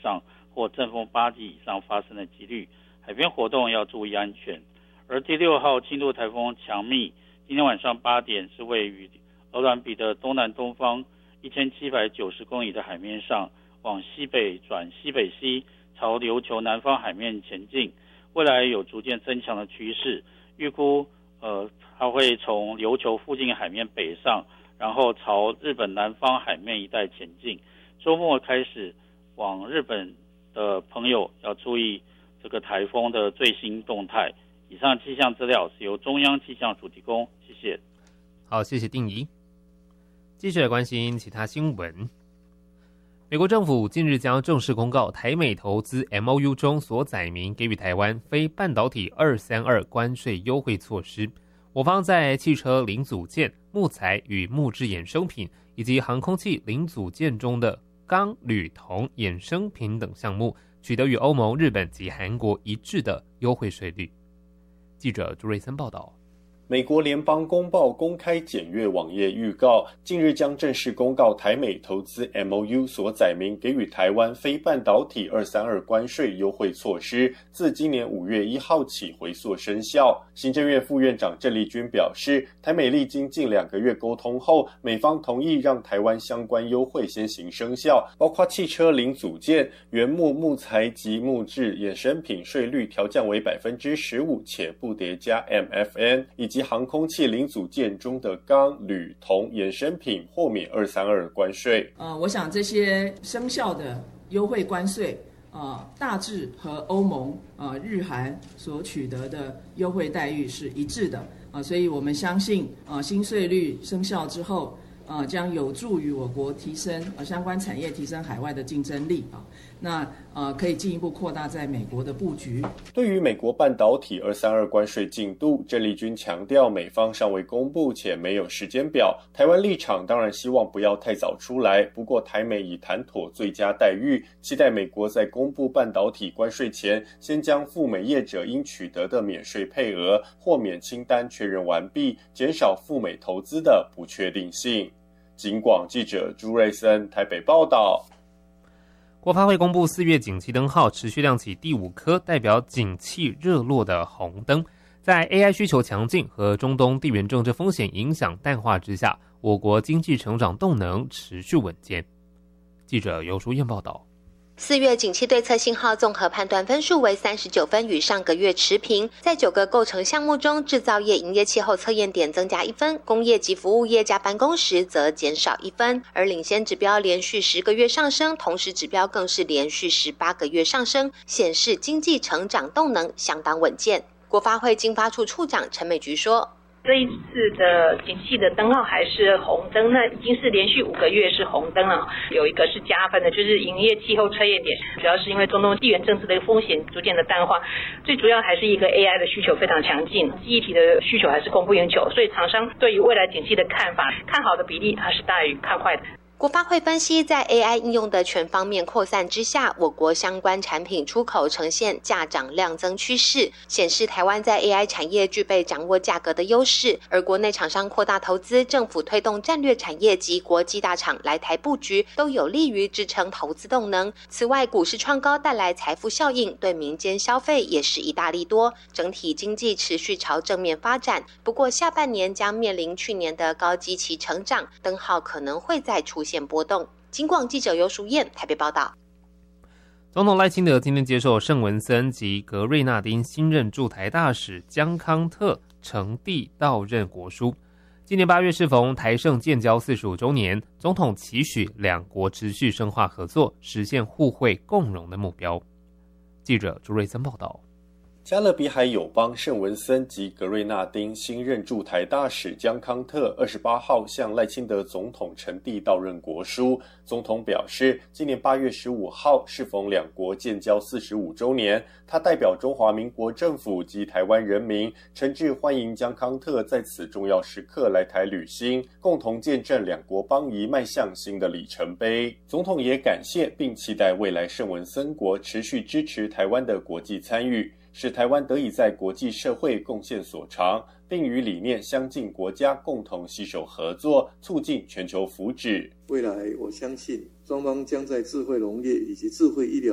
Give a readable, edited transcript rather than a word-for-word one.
上或阵风8级以上发生的几率，海边活动要注意安全。而第6号轻度台风强密，今天晚上8点是位于鹅銮鼻的东南东方1790公里的海面上，往西北转西北西，朝琉球南方海面前进，未来有逐渐增强的趋势，预估它会从琉球附近海面北上，然后朝日本南方海面一带前进。周末开始往日本的朋友要注意这个台风的最新动态。以上气象资料是由中央气象署提供，谢谢。 好，谢谢定仪。继续来关心其他新闻。美国政府近日将正式公告台美投资 MOU 中所载明给予台湾非半导体232关税优惠措施。我方在汽车零组件、木材与木质衍生品以及航空器零组件中的钢、铝、铜衍生品等项目，取得与欧盟、日本及韩国一致的优惠税率。记者朱瑞森报道。 美国联邦公报公开检阅网页预告，近日将正式公告台美投资 MOU 所载明给予台湾非半导体232关税优惠措施，自今年5月1号起回溯生效。行政院副院长郑丽君表示，台美历经近2个月沟通后，美方同意让台湾相关优惠先行生效，包括汽车零组件、原木、木材及木质衍生品税率调降为 15%， 且不叠加 MFN， 以及航空器零组件中的钢、铝、铜衍生品豁免232关税。 我想这些生效的优惠关税，大致和欧盟、日韩所取得的优惠待遇是一致的，所以我们相信，新税率生效之后，将有助于我国提升相关产业提升海外的竞争力那可以进一步扩大在美国的布局。 对于美国半导体232关税进度，郑丽君强调美方尚未公布且没有时间表，台湾立场当然希望不要太早出来，不过台美已谈妥最佳待遇，期待美国在公布半导体关税前，先将赴美业者应取得的免税配额豁免清单确认完毕，减少赴美投资的不确定性。警广记者朱瑞森台北报道。 国发会公布4月景气灯号持续亮起第5颗代表景气热络的红灯，在 AI 需求强劲和中东地缘政治风险影响淡化之下，我国经济成长动能持续稳健。记者尤淑燕报道。 4月景气对策信号综合判断分数为39分，与上个月持平。在9个构成项目中，制造业营业气候测验点增加1分，工业及服务业加班工时则减少1分。而领先指标连续10个月上升，同时指标更是连续18个月上升，显示经济成长动能相当稳健。国发会经发处处长陈美菊说， 这一次的景气的灯号还是红灯，那已经是连续5个月是红灯了。有一个是加分的，就是营业气候测验点，主要是因为中东地缘政治的风险逐渐的淡化，最主要还是一个 AI 的需求非常强劲，记忆体的需求还是供不应求，所以厂商对于未来景气的看法，看好的比例它是大于看坏的。 国发会分析，在 AI 应用的全方面扩散之下，我国相关产品出口呈现价涨量增趋势，显示台湾在 AI 产业具备掌握价格的优势，而国内厂商扩大投资，政府推动战略产业及国际大厂来台布局，都有利于支撑投资动能。此外，股市创高带来财富效应，对民间消费也是一大利多，整体经济持续朝正面发展。不过下半年将面临去年的高基期成长，灯号可能会再出现波动。警广记者尤淑燕台北报道。 总统赖清德今天接受圣文森及格瑞纳丁新任驻台大使江康特呈递到任国书。今年8月适逢台圣建交45周年，总统期许两国持续深化合作，实现互惠共荣的目标。记者朱瑞森报道。 加勒比海友邦圣文森及格瑞纳丁新任驻台大使江康特28号向赖清德总统呈递到任国书。总统表示，今年8月15号适逢两国建交45周年，他代表中华民国政府及台湾人民，诚挚欢迎江康特在此重要时刻来台旅行，共同见证两国邦谊迈向新的里程碑。总统也感谢并期待未来圣文森国持续支持台湾的国际参与，使台湾得以在国际社会贡献所长，并与理念相近国家共同携手合作，促进全球福祉。 未来我相信双方将在智慧农业以及智慧医疗